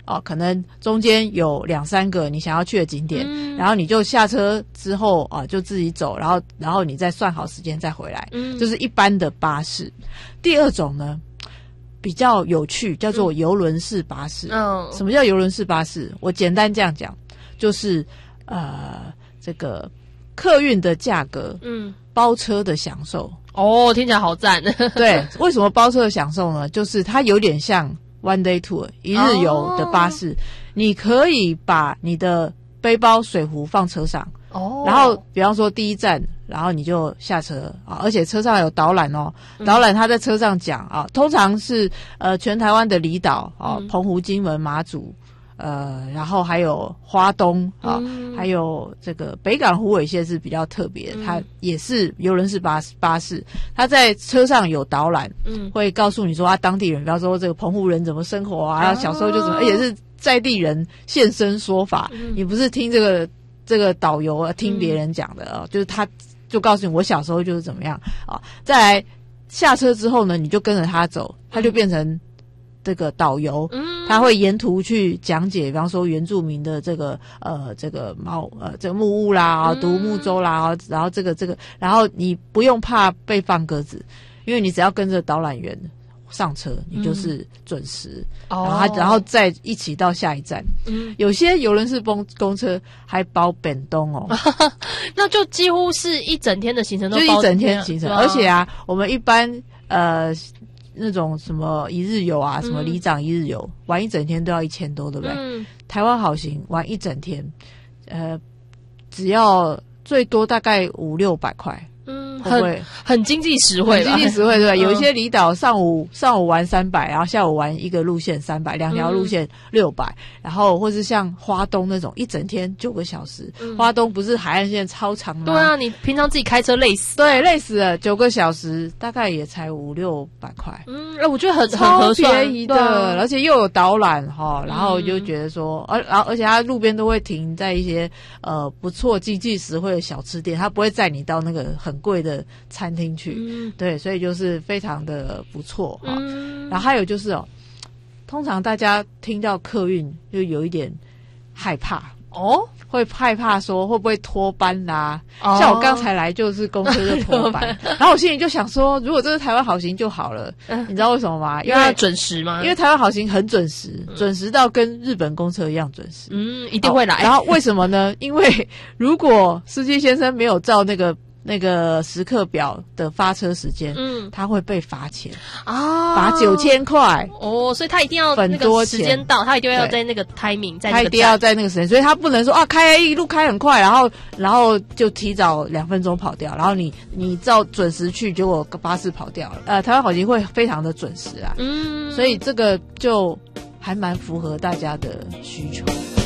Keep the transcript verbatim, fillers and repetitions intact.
哦，可能中间有两三个你想要去的景点，嗯、然后你就下车之后啊，就自己走，然后然后你再算好时间再回来，嗯，就是一般的巴士。第二种呢，比较有趣，叫做邮轮式巴士。嗯，什么叫邮轮式巴士？我简单这样讲，就是呃，这个客运的价格，嗯，包车的享受。 哦，听起来好赞。 对，为什么包车的享受呢？就是它有点像 one day tour 一日游的巴士，哦、你可以把你的背包、水壶放车上，哦，然后比方说第一站，然后你就下车啊，而且车上有导览哦，导览他在车上讲啊，通常是呃全台湾的离岛啊，澎湖、金门、马祖。呃，然后还有花东啊，嗯、还有这个北港虎尾线是比较特别的，嗯、它也是邮轮式巴士巴士，它在车上有导览，嗯，会告诉你说啊，当地人，比方说这个澎湖人怎么生活啊，然后小时候就怎么，而且是在地人现身说法，嗯、你不是听这个这个导游啊，听别人讲的啊，嗯、就是他就告诉你我小时候就是怎么样啊，再来下车之后呢，你就跟着他走，他就变成。这个导游，他会沿途去讲解，比方说原住民的这个呃这个茅呃这个木屋啦、独木舟啦，然后这个这个，然后你不用怕被放鸽子，因为你只要跟着导览员上车，你就是准时，嗯、然后他然后再一起到下一站。嗯、有些邮轮式公公车还包便当哦， 那就几乎是一整天的行程都包， 就一整天行程，而且啊，我们一般呃。那种什么一日游啊，什么里长一日游，嗯、玩一整天都要一千多，对不对？嗯、台湾好行玩一整天，呃，只要最多大概五六百块。嗯，会不会很很经济实惠吧？ 经济实惠，对吧？嗯、有一些离岛上午上午玩三百，然后下午玩一个路线三百，两条路线六百，嗯、然后或是像花东那种一整天九个小时，嗯、花东不是海岸线超长吗？ 对啊，你平常自己开车累死， 对，累死了，九个小时大概也才五六百块， 嗯，哎，我觉得很超很便宜的，啊、而且又有导览哈，然后就觉得说，而然后而且它路边都会停在一些呃不错经济实惠的小吃店，它不会载你到那个很贵的餐厅去，嗯、对，所以就是非常的不错哈。嗯、然后还有就是哦，通常大家听到客运就有一点害怕哦，会害怕说会不会脱班啦？哦、像我刚才来就是公车就脱班，然后我心里就想说，如果这是台湾好行就好了，嗯、你知道为什么吗？ 因为它准时吗？ 因为台湾好行很准时，嗯、准时到跟日本公车一样准时， 嗯，一定会来。 然后为什么呢？因为如果司机先生没有照那个。那个时刻表的发车时间，嗯，他会被罚钱啊，罚九千块哦，所以他一定要那个时间到，他一定要在那个 timing， 在那个他一定要在那个时间，所以他不能说啊开一路开很快，然后然后就提早两分钟跑掉，然后你你照准时去，结果巴士跑掉了。呃，台湾好行会非常的准时啊，嗯，所以这个就还蛮符合大家的需求。